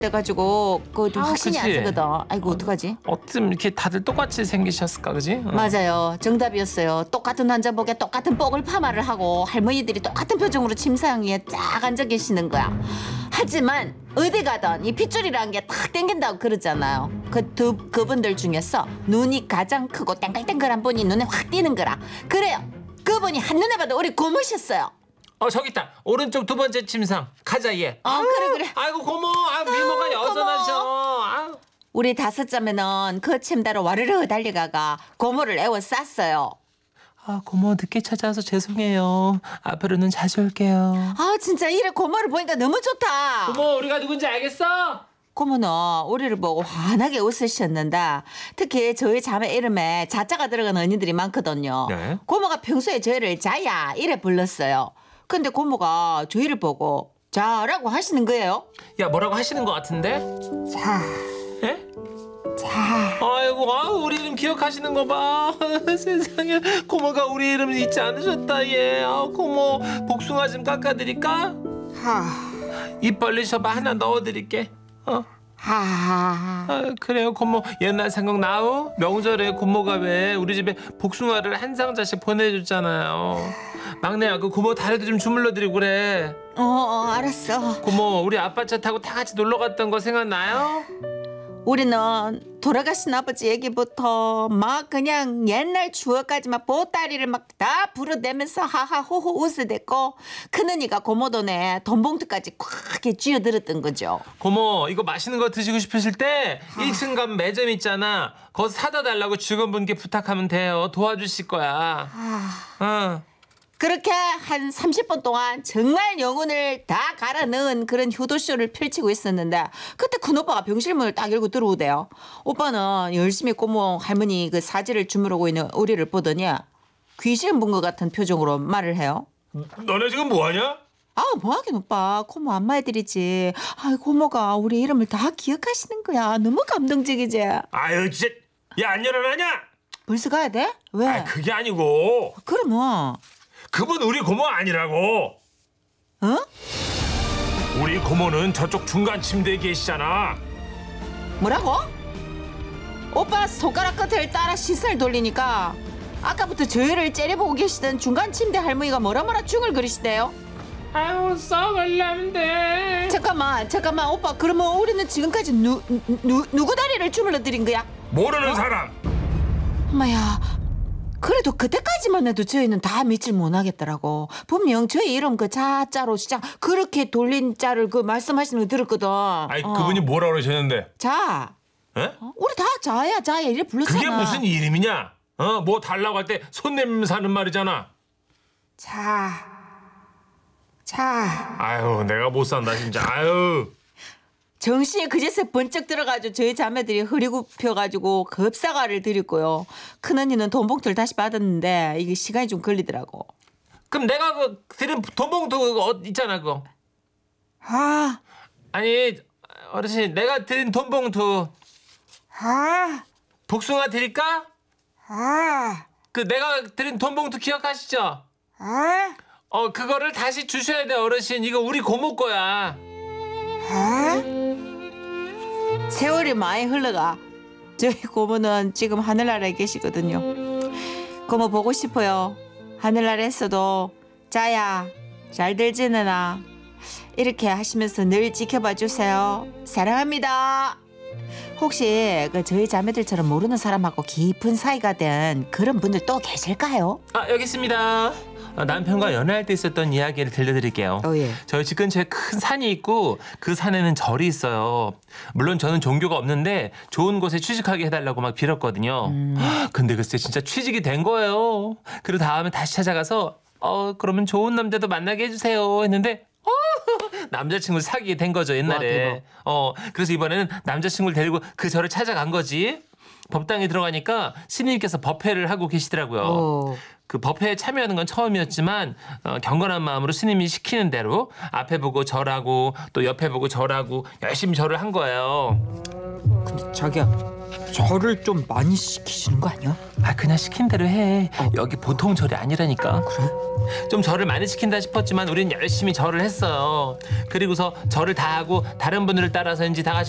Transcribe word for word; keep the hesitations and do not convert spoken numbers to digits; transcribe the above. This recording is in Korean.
돼가지고 그좀 아, 확신이 안 그치. 되거든. 아이고 어떡하지? 어쩜 이렇게 다들 똑같이 생기셨을까, 그지? 어. 맞아요. 정답이었어요. 똑같은 환자복에 똑같은 복을 파마를 하고 할머니들이 똑같은 표정으로 침상에 쫙 앉아 계시는 거야. 하지만 어디 가든 이 핏줄이라는 게 탁 땡긴다고 그러잖아요. 그 두 그분들 중에서 눈이 가장 크고 땡글땡글한 분이 눈에 확 띄는 거라. 그래요. 그분이 한눈에 봐도 우리 고모셨어요. 어, 저기 있다. 오른쪽 두 번째 침상. 가자, 얘. 어, 그래, 그래. 아이고, 고모. 아, 미모가 아유, 여전하셔. 아유. 우리 다섯 자매는 그 침대로 와르르 달려가가 고모를 애워쌌어요. 아, 고모 늦게 찾아와서 죄송해요. 앞으로는 자주 올게요. 아 진짜 이래 고모를 보니까 너무 좋다. 고모, 우리가 누군지 알겠어? 고모는 우리를 보고 환하게 웃으셨는데 특히 저희 자매 이름에 자자가 들어간 언니들이 많거든요. 네. 고모가 평소에 저희를 자야 이래 불렀어요. 근데 고모가 저희를 보고 자라고 하시는 거예요. 야, 뭐라고 하시는 것 같은데? 자, 예? 자. 아이고, 아, 우리 이름 기억하시는 거 봐. 세상에, 고모가 우리 이름 잊지 않으셨다, 얘. 아, 고모, 복숭아 좀 깎아드릴까? 하, 입 벌리셔봐, 하나 넣어드릴게. 어. 하. 아, 그래요, 고모. 옛날 생각나요? 명절에 고모가 왜 우리 집에 복숭아를 한 상자씩 보내줬잖아요. 막내야, 그 고모 다리도 좀 주물러드리고 그래. 어, 어, 알았어. 고모, 우리 아빠 차 타고 다 같이 놀러 갔던 거 생각나요? 우리는 돌아가신 아버지 얘기부터 막 그냥 옛날 추억까지 막 보따리를 막 다 불어대면서 하하호호 웃어댔고 큰언니가 고모돈에 돈봉투까지 꽉 쥐어들었던 거죠. 고모, 이거 맛있는 거 드시고 싶으실 때 일 층 가면 매점 있잖아. 거기서 사다 달라고 직원분께 부탁하면 돼요. 도와주실 거야. 어. 그렇게 한 삼십 분 동안 정말 영혼을 다 갈아 넣은 그런 효도쇼를 펼치고 있었는데 그때 큰오빠가 병실문을 딱 열고 들어오대요. 오빠는 열심히 고모 할머니 그 사지를 주무르고 있는 우리를 보더니 귀신 본 것 같은 표정으로 말을 해요. 너네 지금 뭐하냐? 아 뭐하긴 오빠 고모 안마해드리지. 아 고모가 우리 이름을 다 기억하시는 거야. 너무 감동적이지. 아유, 진짜. 야, 안 일어나냐? 벌써 가야 돼? 왜? 아, 그게 아니고. 그러면 그분 우리 고모 아니라고. 어? 우리 고모는 저쪽 중간 침대에 계시잖아. 뭐라고? 오빠 손가락 끝을 따라 시선을 돌리니까 아까부터 저희를 째려보고 계시던 중간 침대 할머니가 뭐라 뭐라 중얼거리시대요. 아유, 썩을남들. 잠깐만 잠깐만 오빠 그러면 우리는 지금까지 누, 누, 누구 다리를 주물러 드린 거야? 모르는 사람. 엄마야 그래도 그때까지만 해도 저희는 다 믿질 못하겠더라고. 분명 저희 이름 그 자자로 시작 그렇게 돌린 자를 그 말씀하시는 거 들었거든. 아니, 어. 그분이 뭐라 그러셨는데? 자 에? 어? 우리 다 자야 자야 이래 불렀잖아. 그게 무슨 이름이냐? 어, 뭐 달라고 할 때 손 내밀면서 하는 말이잖아. 자, 자. 아유, 내가 못 산다 진짜. 아유. 정신이 그제서 번쩍 들어가지고 저희 자매들이 허리 굽혀가지고 급사과를 드렸고요. 큰언니는 돈봉투를 다시 받았는데 이게 시간이 좀 걸리더라고. 그럼 내가 그 드린 돈봉투 그거 어- 있잖아 그거. 아, 아니, 어르신, 내가 드린 돈봉투 아, 복숭아 드릴까? 아, 그 내가 드린 돈봉투 기억하시죠? 아, 어, 그거를 다시 주셔야 돼, 어르신. 이거 우리 고모 거야. 아. 세월이 많이 흘러가. 저희 고모는 지금 하늘나라에 계시거든요. 고모 보고 싶어요. 하늘나라에서도 자야 잘들 지내나 이렇게 하시면서 늘 지켜봐 주세요. 사랑합니다. 혹시 그 저희 자매들처럼 모르는 사람하고 깊은 사이가 된 그런 분들 또 계실까요? 아, 여기 있습니다. 어, 남편과 연애할 때 있었던 이야기를 들려드릴게요. 어, 예. 저희 집 근처에 큰 산이 있고 그 산에는 절이 있어요. 물론 저는 종교가 없는데 좋은 곳에 취직하게 해달라고 막 빌었거든요. 음. 근데 글쎄 진짜 취직이 된 거예요. 그리고 다음에 다시 찾아가서 어 그러면 좋은 남자도 만나게 해주세요 했는데 어, 남자친구를 사귀게 된 거죠 옛날에. 어 그래서 이번에는 남자친구를 데리고 그 절을 찾아간 거지. 법당에 들어가니까 스님께서 법회를 하고 계시더라고요. 어. 그 법회에 참여하는 건 처음이었지만 어, 경건한 마음으로 스님이 시키는 대로 앞에 보고 절하고 또 옆에 보고 절하고 열심히 절을 한 거예요. 근데 자기야, 절을 좀 많이 시키시는 거 아니야? 아 그냥 시킨 대로 해. 어. 여기 보통 절이 아니라니까. 그래? 좀 절을 많이 시킨다 싶었지만 우린 열심히 절을 했어요. 그리고서 절을 다 하고 다른 분들을 따라서 이제 다 같이